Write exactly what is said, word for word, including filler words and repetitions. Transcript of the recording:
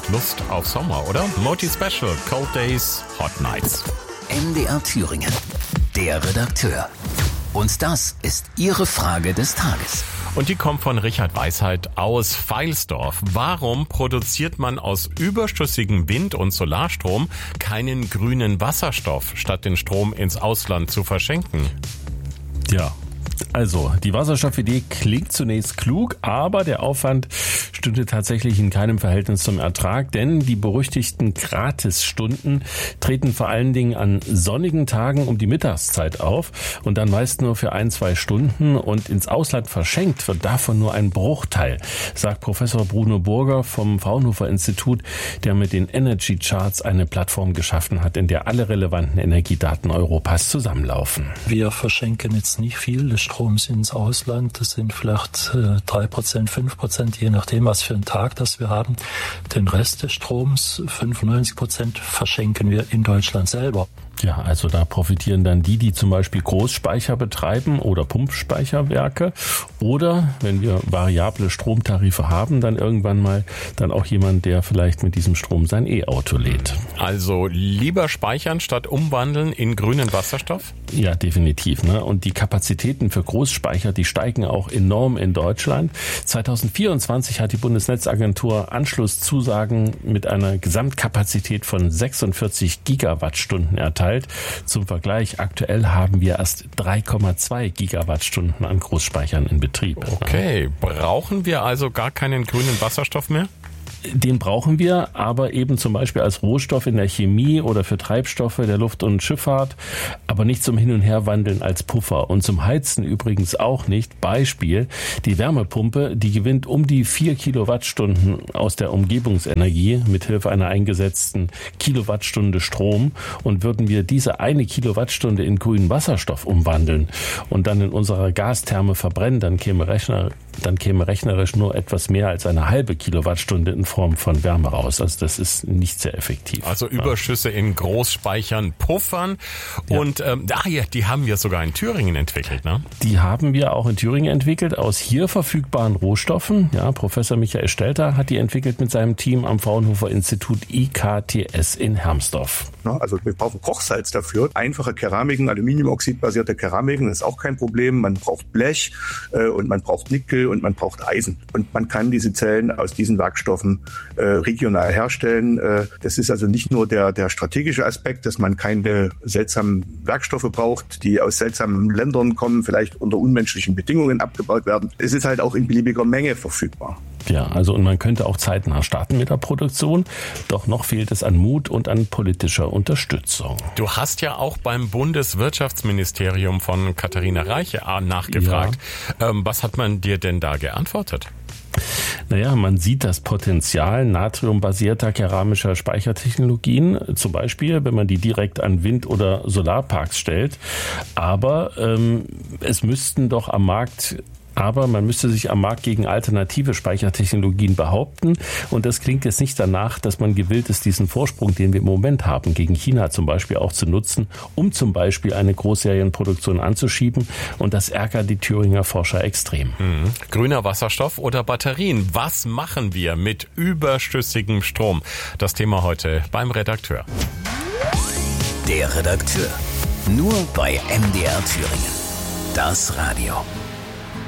Lust auf Sommer, oder? Moti Special, Cold Days, Hot Nights. M D R Thüringen, der Redakteur. Und das ist Ihre Frage des Tages. Und die kommt von Richard Weisheit aus Veilsdorf. Warum produziert man aus überschüssigem Wind- und Solarstrom keinen grünen Wasserstoff, statt den Strom ins Ausland zu verschenken? Ja, also die Wasserstoffidee klingt zunächst klug, aber der Aufwand stünde tatsächlich in keinem Verhältnis zum Ertrag, denn die berüchtigten Gratisstunden treten vor allen Dingen an sonnigen Tagen um die Mittagszeit auf und dann meist nur für ein, zwei Stunden, und ins Ausland verschenkt wird davon nur ein Bruchteil, sagt Professor Bruno Burger vom Fraunhofer Institut, der mit den Energy Charts eine Plattform geschaffen hat, in der alle relevanten Energiedaten Europas zusammenlaufen. Wir verschenken jetzt nicht viel des Stroms ins Ausland. Das sind vielleicht äh, drei Prozent, fünf Prozent, je nachdem, was für einen Tag das wir haben. Den Rest des Stroms, fünfundneunzig Prozent, verschenken wir in Deutschland selber. Ja, also da profitieren dann die, die zum Beispiel Großspeicher betreiben oder Pumpspeicherwerke, oder wenn wir variable Stromtarife haben, dann irgendwann mal dann auch jemand, der vielleicht mit diesem Strom sein E-Auto lädt. Also lieber speichern statt umwandeln in grünen Wasserstoff? Ja, definitiv. Ne? Und die Kapazitäten für Großspeicher, die steigen auch enorm in Deutschland. zweitausendvierundzwanzig hat die Bundesnetzagentur Anschlusszusagen mit einer Gesamtkapazität von sechsundvierzig Gigawattstunden erteilt. Zum Vergleich, aktuell haben wir erst drei Komma zwei Gigawattstunden an Großspeichern in Betrieb. Okay, brauchen wir also gar keinen grünen Wasserstoff mehr? Den brauchen wir, aber eben zum Beispiel als Rohstoff in der Chemie oder für Treibstoffe der Luft- und Schifffahrt, aber nicht zum Hin- und Herwandeln als Puffer und zum Heizen übrigens auch nicht. Beispiel, die Wärmepumpe, die gewinnt um die vier Kilowattstunden aus der Umgebungsenergie mithilfe einer eingesetzten Kilowattstunde Strom, und würden wir diese eine Kilowattstunde in grünen Wasserstoff umwandeln und dann in unserer Gastherme verbrennen, dann käme, Rechner, dann käme rechnerisch nur etwas mehr als eine halbe Kilowattstunde in Form von Wärme raus. Also das ist nicht sehr effektiv. Also Überschüsse in Großspeichern puffern. Ja. Und ähm, ah ja, die haben wir sogar in Thüringen entwickelt, ne? Die haben wir auch in Thüringen entwickelt, aus hier verfügbaren Rohstoffen. Ja, Professor Michael Stelter hat die entwickelt mit seinem Team am Fraunhofer Institut I K T S in Hermsdorf. Also wir brauchen Kochsalz dafür. Einfache Keramiken, Aluminiumoxidbasierte Keramiken, das ist auch kein Problem. Man braucht Blech äh, und man braucht Nickel und man braucht Eisen. Und man kann diese Zellen aus diesen Werkstoffen äh, regional herstellen. Äh, das ist also nicht nur der, der strategische Aspekt, dass man keine seltsamen Werkstoffe braucht, die aus seltsamen Ländern kommen, vielleicht unter unmenschlichen Bedingungen abgebaut werden. Es ist halt auch in beliebiger Menge verfügbar. Ja, also und man könnte auch zeitnah starten mit der Produktion, doch noch fehlt es an Mut und an politischer Unterstützung. Du hast ja auch beim Bundeswirtschaftsministerium von Katharina Reiche nachgefragt. Ja. Ähm, was hat man dir denn da geantwortet? Naja, man sieht das Potenzial natriumbasierter keramischer Speichertechnologien, zum Beispiel, wenn man die direkt an Wind- oder Solarparks stellt. Aber ähm, es müssten doch am Markt Aber man müsste sich am Markt gegen alternative Speichertechnologien behaupten. Und das klingt jetzt nicht danach, dass man gewillt ist, diesen Vorsprung, den wir im Moment haben, gegen China zum Beispiel auch zu nutzen, um zum Beispiel eine Großserienproduktion anzuschieben. Und das ärgert die Thüringer Forscher extrem. Mhm. Grüner Wasserstoff oder Batterien? Was machen wir mit überschüssigem Strom? Das Thema heute beim Redakteur. Der Redakteur. Nur bei M D R Thüringen. Das Radio.